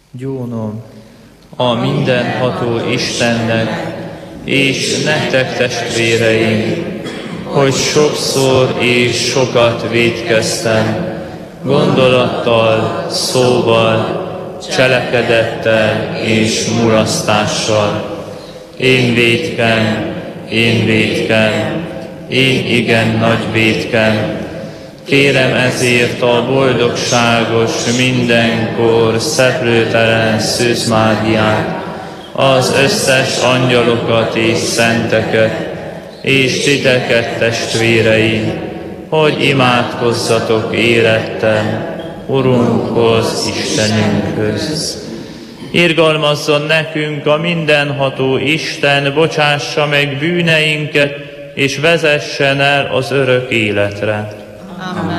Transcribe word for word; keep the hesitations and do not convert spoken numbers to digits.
Gyónom a mindenható Istennek, és nektek testvéreim, hogy sokszor és sokat vétkeztem, gondolattal, szóval, cselekedettel és mulasztással. Én vétkem, én vétkem, én igen nagy vétkem. Kérem ezért a boldogságos, mindenkor szeplőtelen Szűz Máriát, az összes angyalokat és szenteket, és titeket, testvéreim, hogy imádkozzatok érettem Urunkhoz, Istenünkhöz. Irgalmazzon nekünk a mindenható Isten, bocsássa meg bűneinket, és vezessen el az örök életre. Amen.